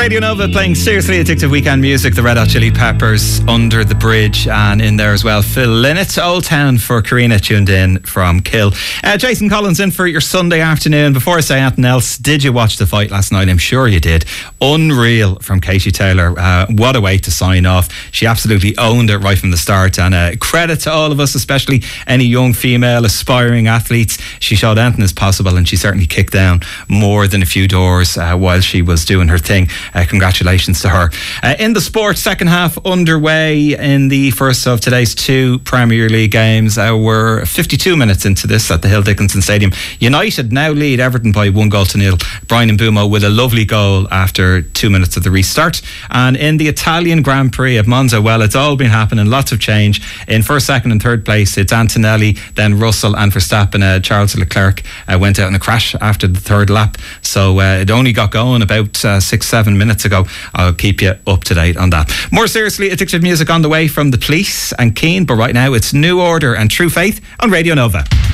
Radio Nova playing seriously addictive weekend music. The Red Hot Chili Peppers, Under the Bridge, and in there as well Phil Lynott. Old Town for Karina, tuned in from Kill. Jason Collins in for your Sunday afternoon. Before I say anything else, did you watch the fight last night? I'm sure you did. Unreal from Katie Taylor. What a way to sign off. She absolutely owned it right from the start, and credit to all of us, especially any young female aspiring athletes. She showed anything is possible, and she certainly kicked down more than a few doors while she was doing her thing. Congratulations to her. In the sport, second half underway in the first of today's two Premier League games. We're 52 minutes into this at the Hill Dickinson Stadium. United now lead Everton by 1-0. Brian Mbumo with a lovely goal after 2 minutes of the restart. And in the Italian Grand Prix at Monza, well, it's all been happening, lots of change. In first, second and third place, it's Antonelli, then Russell and Verstappen. Charles Leclerc went out in a crash after the third lap, so it only got going about 6-7 minutes ago. I'll keep you up to date on that. More seriously, addictive music on the way from The Police and Keane, but right now it's New Order and True Faith on Radio Nova.